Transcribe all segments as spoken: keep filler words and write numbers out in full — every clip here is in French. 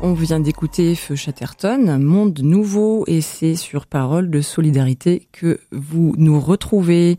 On vient d'écouter Feu Chatterton, Monde Nouveau, et c'est sur Parole de Solidarité que vous nous retrouvez.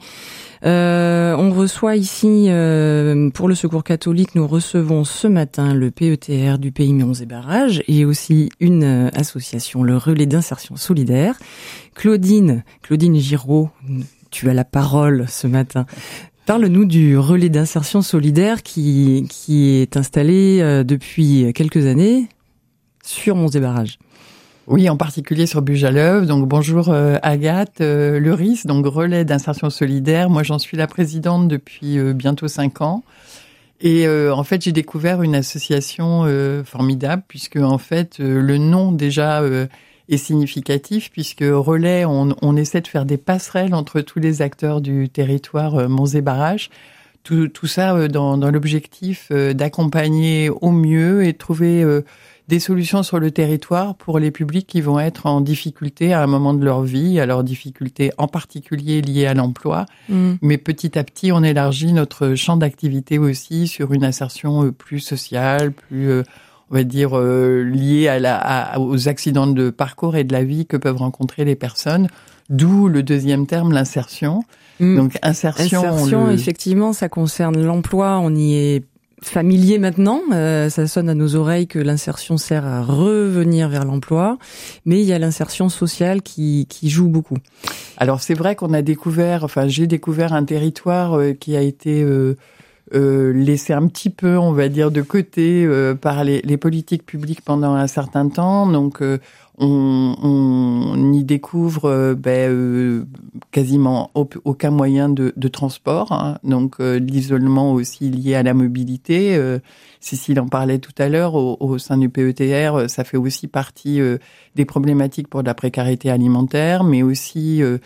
Euh, on reçoit ici, euh, pour le Secours catholique, nous recevons ce matin le P E T R du Pays Monts et Barrages et aussi une euh, association, le Relais d'insertion solidaire. Claudine, Claudine Giraud, tu as la parole ce matin. Parle-nous du Relais d'insertion solidaire qui, qui est installé euh, depuis quelques années sur Monts et Barrages. Oui, en particulier sur Bujaleuve. Donc bonjour euh, Agathe, euh, le R I S, donc Relais d'insertion solidaire. Moi, j'en suis la présidente depuis euh, bientôt cinq ans. Et euh, en fait, j'ai découvert une association euh, formidable puisque en fait, euh, le nom déjà euh, est significatif puisque Relais, on, on essaie de faire des passerelles entre tous les acteurs du territoire euh, Monts et Barrages. Tout, tout ça euh, dans, dans l'objectif euh, d'accompagner au mieux et de trouver euh, des solutions sur le territoire pour les publics qui vont être en difficulté à un moment de leur vie, à leurs difficultés en particulier liées à l'emploi. Mmh. Mais petit à petit, on élargit notre champ d'activité aussi sur une insertion plus sociale, plus, on va dire, liée à la, à, aux accidents de parcours et de la vie que peuvent rencontrer les personnes. D'où le deuxième terme, l'insertion. Mmh. Donc, insertion. Insertion, le... effectivement, ça concerne l'emploi. On y est familier maintenant, euh, ça sonne à nos oreilles que l'insertion sert à revenir vers l'emploi, mais il y a l'insertion sociale qui, qui joue beaucoup. Alors c'est vrai qu'on a découvert, enfin j'ai découvert un territoire euh, qui a été euh, euh, laissé un petit peu, on va dire, de côté euh, par les, les politiques publiques pendant un certain temps, donc euh, on, on y découvre euh, ben, euh, quasiment aucun moyen de, de transport, hein. Donc euh, l'isolement aussi lié à la mobilité. Euh, Cécile en parlait tout à l'heure, au, au sein du P E T R, ça fait aussi partie euh, des problématiques pour la précarité alimentaire, mais aussi euh,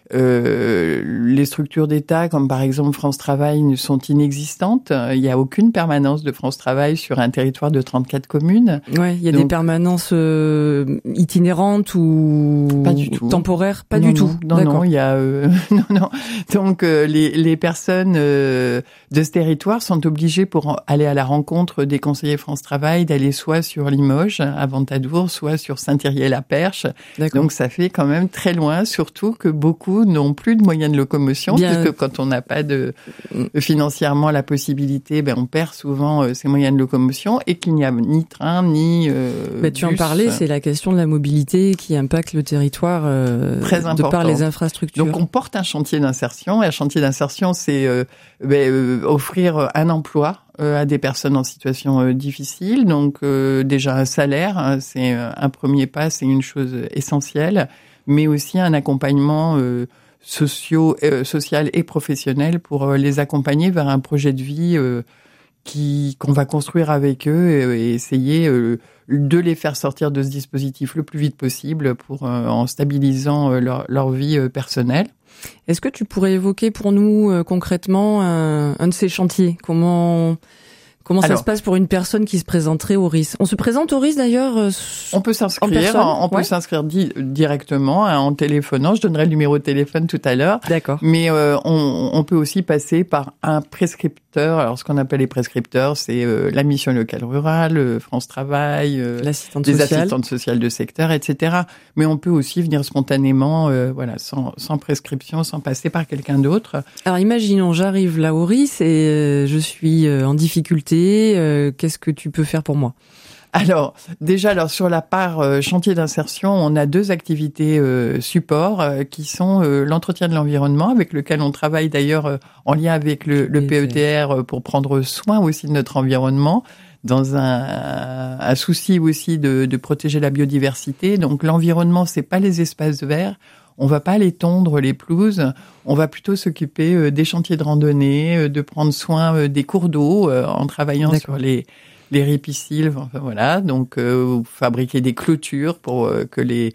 Euh, les structures d'État, comme par exemple France Travail, sont inexistantes. Il n'y a aucune permanence de France Travail sur un territoire de trente-quatre communes. Ouais, il y a Donc, des permanences euh, itinérantes ou pas du tout. temporaires, pas non, du tout. Non, non, il y a euh, non, non. Donc euh, les les personnes euh, de ce territoire sont obligées pour aller à la rencontre des conseillers France Travail d'aller soit sur Limoges, à Ventadour, soit sur Saint-Thirier-la-Perche. Donc ça fait quand même très loin, surtout que beaucoup n'ont plus de moyens de locomotion, Bien... puisque quand on n'a pas de financièrement la possibilité, ben on perd souvent euh, ces moyens de locomotion et qu'il n'y a ni train ni euh, ben, tu bus. en parlais, c'est la question de la mobilité qui impacte le territoire euh, Très important. De par les infrastructures. Donc on porte un chantier d'insertion et un chantier d'insertion, c'est euh, ben, euh, offrir un emploi euh, à des personnes en situation euh, difficile. Donc euh, déjà un salaire, hein, c'est un premier pas, c'est une chose essentielle, mais aussi un accompagnement euh, socio, euh, social et professionnel pour euh, les accompagner vers un projet de vie euh, qui qu'on va construire avec eux et, et essayer euh, de les faire sortir de ce dispositif le plus vite possible pour euh, en stabilisant euh, leur, leur vie euh, personnelle. Est-ce que tu pourrais évoquer pour nous euh, concrètement un, un de ces chantiers ? Comment Comment ça Alors, se passe pour une personne qui se présenterait au R I S ? On se présente au R I S d'ailleurs euh, On peut s'inscrire, en on peut ouais. s'inscrire di- directement hein, en téléphonant. Je donnerai le numéro de téléphone tout à l'heure. D'accord. Mais euh, on, on peut aussi passer par un prescripteur. Alors ce qu'on appelle les prescripteurs, c'est euh, la mission locale rurale, euh, France Travail, euh, L'assistante les sociale. assistantes sociales de secteur, et cetera. Mais on peut aussi venir spontanément, euh, voilà, sans, sans prescription, sans passer par quelqu'un d'autre. Alors imaginons, j'arrive là au R I S et euh, je suis euh, en difficulté. Euh, qu'est-ce que tu peux faire pour moi ? Alors, déjà, alors sur la part euh, chantier d'insertion, on a deux activités euh, support euh, qui sont euh, l'entretien de l'environnement, avec lequel on travaille d'ailleurs euh, en lien avec le, le P E T R euh, pour prendre soin aussi de notre environnement, dans un, un souci aussi de, de protéger la biodiversité. Donc l'environnement, c'est pas les espaces verts. On va pas aller tondre les pelouses, on va plutôt s'occuper euh, des chantiers de randonnée, euh, de prendre soin euh, des cours d'eau euh, en travaillant D'accord. sur les les ripisylves, enfin voilà, donc euh, fabriquer des clôtures pour euh, que les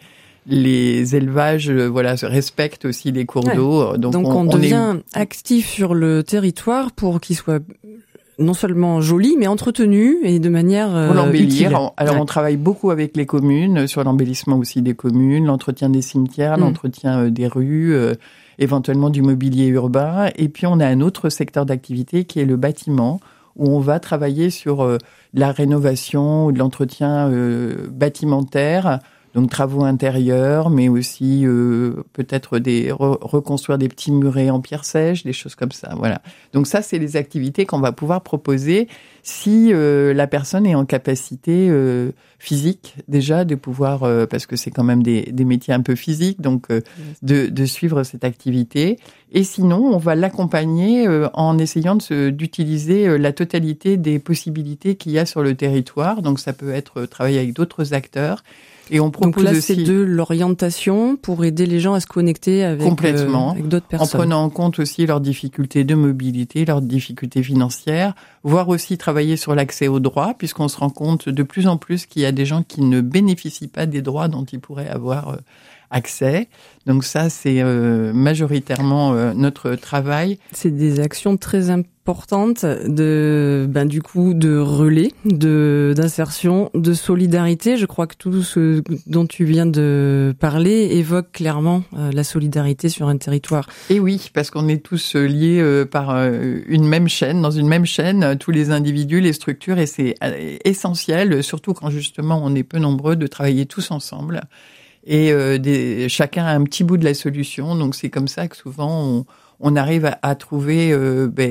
les élevages euh, voilà respectent aussi les cours ouais. d'eau. Donc, donc on, on devient est... actif sur le territoire pour qu'il soit non seulement joli, mais entretenu et de manière euh, pour l'embellir. utile. Alors, ouais. on travaille beaucoup avec les communes sur l'embellissement aussi des communes, l'entretien des cimetières, mmh. l'entretien euh, des rues, euh, éventuellement du mobilier urbain. Et puis, on a un autre secteur d'activité qui est le bâtiment, où on va travailler sur euh, de la rénovation ou de l'entretien euh, bâtimentaire, donc travaux intérieurs, mais aussi euh, peut-être des re- reconstruire des petits murets en pierre sèche, des choses comme ça. Voilà. Donc ça, c'est les activités qu'on va pouvoir proposer si euh, la personne est en capacité euh, physique déjà de pouvoir, euh, parce que c'est quand même des, des métiers un peu physiques, donc euh, de, de suivre cette activité. Et sinon, on va l'accompagner euh, en essayant de se, d'utiliser euh, la totalité des possibilités qu'il y a sur le territoire. Donc ça peut être euh, travailler avec d'autres acteurs. Et on propose Donc là, aussi c'est de l'orientation pour aider les gens à se connecter avec, complètement, euh, avec d'autres personnes. En prenant en compte aussi leurs difficultés de mobilité, leurs difficultés financières, voire aussi travailler sur l'accès aux droits, puisqu'on se rend compte de plus en plus qu'il y a des gens qui ne bénéficient pas des droits dont ils pourraient avoir euh, accès. Donc ça, c'est euh, majoritairement euh, notre travail. C'est des actions très importantes de, ben du coup, de relais, de d'insertion, de solidarité. Je crois que tout ce dont tu viens de parler évoque clairement euh, la solidarité sur un territoire. Et oui, parce qu'on est tous liés euh, par euh, une même chaîne, dans une même chaîne, euh, tous les individus, les structures, et c'est euh, essentiel, surtout quand justement on est peu nombreux, de travailler tous ensemble. Et euh, des, chacun a un petit bout de la solution, donc c'est comme ça que souvent on, on arrive à, à trouver euh, ben,